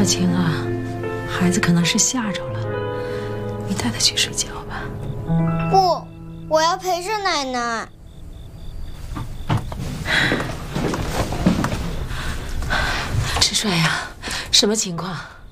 小青啊，孩子可能是吓着了，你带他去睡觉吧。 不，我要陪着奶奶。 芷帅呀，什么情况？